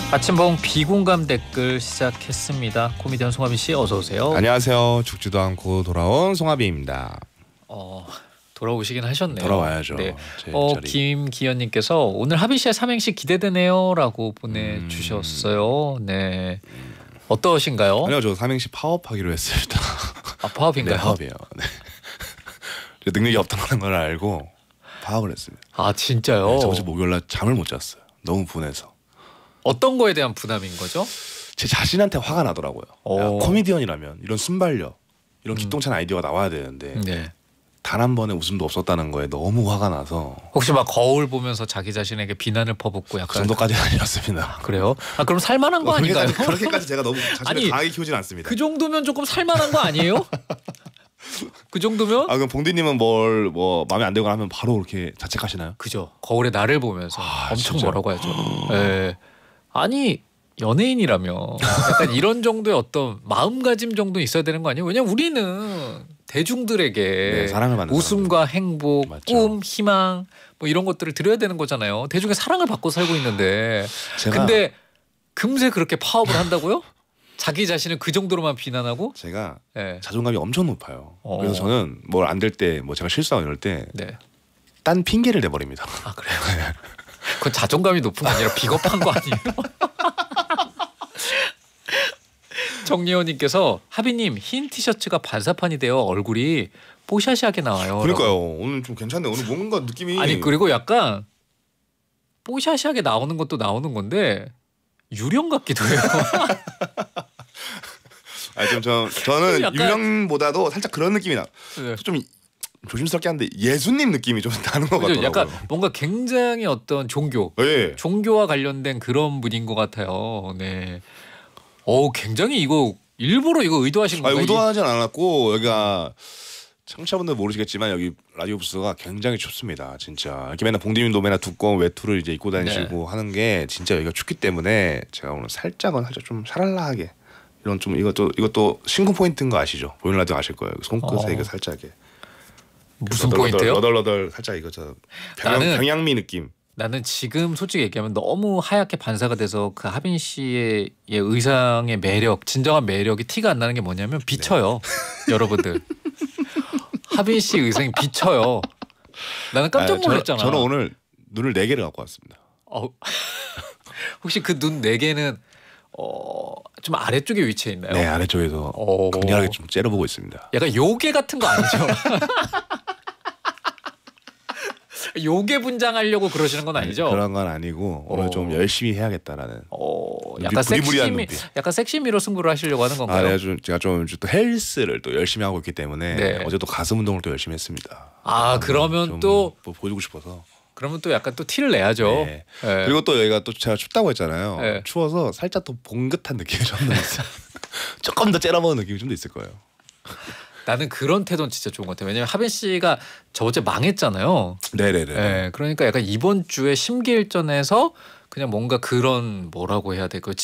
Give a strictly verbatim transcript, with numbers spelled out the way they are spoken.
아침봉 비공감 댓글 시작했습니다. 코미디언 송하빈 씨 어서 오세요. 안녕하세요. 죽지도 않고 돌아온 송하빈입니다. 어 돌아오시긴 하셨네요. 돌아와야죠. 네. 어 김기현님께서 오늘 하빈 씨의 삼행시 기대되네요라고 보내주셨어요. 음... 네. 어떠신가요? 아니요, 저 삼행시 파업하기로 했습니다. 아 파업인가요? 네, 파업이에요. 네. 능력이 없다는 걸 알고 파업을 했습니다. 아 진짜요? 네, 저번 주 목요일날 잠을 못 잤어요. 너무 분해서. 어떤 거에 대한 부담인 거죠? 제 자신한테 화가 나더라고요. 야, 코미디언이라면 이런 순발력, 이런 기똥찬 음. 아이디어가 나와야 되는데 네. 단 한 번의 웃음도 없었다는 거에 너무 화가 나서. 혹시 막 거울 보면서 자기 자신에게 비난을 퍼붓고 약간 그 정도까지는 아니었습니다. 아, 그래요? 아 그럼 살만한 거 아닌가요? 그렇게까지, 그렇게까지 제가 너무 자신을 아니, 강하게 키우진 않습니다. 그 정도면 조금 살만한 거 아니에요? 그 정도면? 아 그럼 봉디님은 뭘 뭐 마음에 안 들거나 하면 바로 이렇게 자책하시나요? 그죠. 거울에 나를 보면서 아, 엄청 진짜? 뭐라고 하죠. 네. 아니 연예인이라며 약간 이런 정도의 어떤 마음가짐 정도 있어야 되는 거 아니에요? 왜냐면 우리는 대중들에게 네, 사랑을 받는 웃음과 사람들. 행복, 맞죠. 꿈, 희망 뭐 이런 것들을 드려야 되는 거잖아요. 대중의 사랑을 받고 살고 있는데 제가 근데 금세 그렇게 파업을 한다고요? 자기 자신을 그 정도로만 비난하고? 제가 네. 자존감이 엄청 높아요. 어. 그래서 저는 뭘 안 될 때 뭐 제가 실수하고 이럴 때 딴 네. 핑계를 내버립니다. 아 그래요? 그건 자존감이 높은 게 아니라 비겁한 거 아니에요? 정리호님께서 하빈님 흰 티셔츠가 반사판이 되어 얼굴이 뽀샤시하게 나와요. 그러니까요. 라고. 오늘 좀 괜찮네. 오늘 뭔가 느낌이 아니 그리고 약간 뽀샤시하게 나오는 것도 나오는 건데 유령 같기도 해요. 아니 좀 저, 저는 약간... 유령보다도 살짝 그런 느낌이 나. 네. 좀 조심스럽게 하는데 예수님 느낌이 좀 나는 것 같더라고요. 약간 뭔가 굉장히 어떤 종교, 네. 종교와 관련된 그런 분인 것 같아요. 네. 오 굉장히 이거 일부러 이거 의도하신 건가요? 의도하진 않았고 여기가 청취자분들 모르시겠지만 여기 라디오 부스가 굉장히 춥습니다. 진짜 이렇게 맨날 봉디님도 맨날 두꺼운 외투를 이제 입고 다니시고 네. 하는 게 진짜 여기가 춥기 때문에 제가 오늘 살짝은 살짝 좀 샤랄라하게 이런 좀 이것도 이것도 신고 포인트인 거 아시죠? 보이는 라디오 아실 거예요. 손끝에 어. 이거 살짝에 무슨 너덜, 포인트요? 너덜너덜 살짝 이거 저 병양, 나는 병양미 느낌. 나는 지금 솔직히 얘기하면 너무 하얗게 반사가 돼서 그 하빈 씨의 의상의 매력, 진정한 매력이 티가 안 나는 게 뭐냐면 비쳐요. 네. 여러분들. 하빈 씨 의상이 비쳐요. 나는 깜짝 놀랐잖아. 아, 저, 저는 오늘 눈을 네 개를 갖고 왔습니다. 어, 혹시 그 눈 네 개는 어, 좀 아래쪽에 위치해 있나요? 네, 아래쪽에서 오. 강렬하게 좀 째려보고 있습니다. 약간 요괴 같은 거 아니죠? 요괴 분장하려고 그러시는 건 아니죠? 아니, 그런 건 아니고 오늘 오. 좀 열심히 해야겠다라는. 어, 약간 섹시미, 약간 섹시미로 승부를 하시려고 하는 건가요? 아, 네, 좀 제가 좀 또 헬스를 또 열심히 하고 있기 때문에 네. 어제 또 가슴 운동을 또 열심히 했습니다. 아, 그러면 또 뭐 보여주고 싶어서. 그러면 또 약간 또 티를 내야죠. 네. 네. 그리고 또 여기가 또 제가 춥다고 했잖아요. 네. 추워서 살짝 더 봉긋한 느낌이 좀 있어요. 조금 더 째려보는 느낌이 좀 더 있을 거예요. 나는 그런 태도는 진짜 좋은 것 같아요. 왜냐면 하빈 씨가 저 어제 망했잖아요. 네네네. 네, 그러니까 약간 이번 주에 심기일전에서 그냥 뭔가 그런 뭐라고 해야 될까요?